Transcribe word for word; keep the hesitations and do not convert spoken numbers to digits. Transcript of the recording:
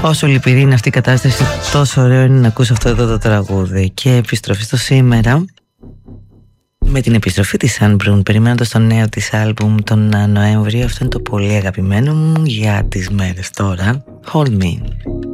Όσο λυπηρή είναι αυτή η κατάσταση, τόσο ωραίο είναι να ακούς αυτό εδώ το τραγούδι. Και επιστροφή στο σήμερα, με την επιστροφή της Sunbrun, περιμένοντας το νέο της άλμπουμ τον Νοέμβριο. Αυτό είναι το πολύ αγαπημένο μου για τις μέρες τώρα. Hold Me.